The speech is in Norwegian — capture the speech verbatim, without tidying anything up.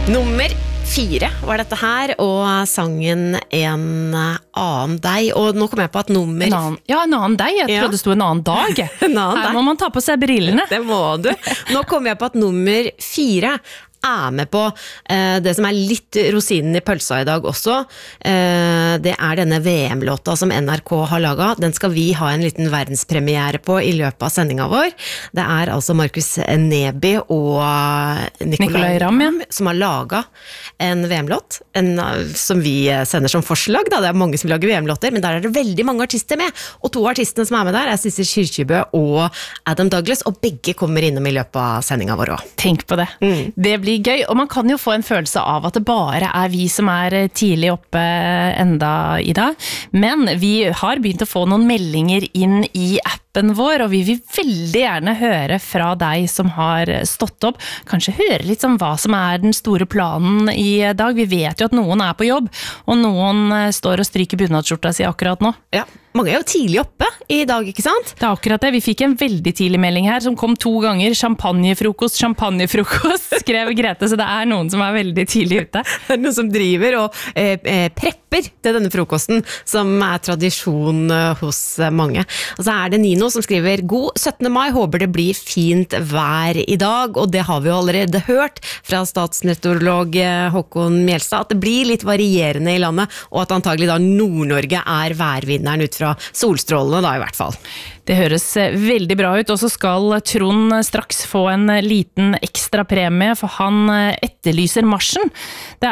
Nummer fire var dette her, og sangen En annen deg. Og nå kom jeg på at nummer... En annen, ja, en annen deg. Jeg Ja. trodde det stod en annen dag. En annen Her deg. må man ta på seg brillene. Det må du. Nå kom jeg på at nummer fire er med på eh, det som er litt rosinen i pølsa i dag også. Eh, det er denne V M-låta som N R K har laget. Den skal vi ha en liten verdenspremiere på i løpet av sendingen vår. Det er altså Markus Neby og Nicolai, Nicolai Ramm, ja. som har laget en V M-låt, en, som vi sender som forslag. Da. Det er mange som lager V M-låter, men der er det veldig mange artister med. Og to av artistene som er med der er Sissel Kyrkjebø og Adam Douglas, og begge kommer innom i løpet av sendingen vår også. Tenk på det. Mm. Det blir gøy, og man kan jo få en følelse av at det bare er vi som er tidlig oppe enda i dag. Men vi har begynt å få noen meldinger inn i appen vår, og vi vil veldig gjerne høre fra deg som har stått opp. Kanskje høre litt om hva som er den store planen i dag. Vi vet jo at noen er på jobb, og noen står og stryker bunadsskjorta si akkurat nå. Ja, mange er jo tidlig oppe i dag, ikke sant? Det er akkurat det. Vi fikk en veldig tidlig melding her, som kom to ganger. Champagnefrokost, champagnefrokost, skrev Grete, så det er noen som er veldig tidlig ute. Det er noen som driver og eh, eh, prepper til denne frokosten, som er tradisjon eh, hos eh, mange. Og så er det Nino som skriver, god syttende mai, håper det blir fint vær i dag, og det har vi jo allerede hørt fra statsmeteorolog eh, Håkon Mjelstad, at det blir litt varierende i landet, og at antagelig da Nord-Norge er værvinneren ut fra solstrålene da i hvert fall. Det høres veldig bra ut, og så skal Trond straks få en liten ekstra premie, for han etterlyser marsjen. Det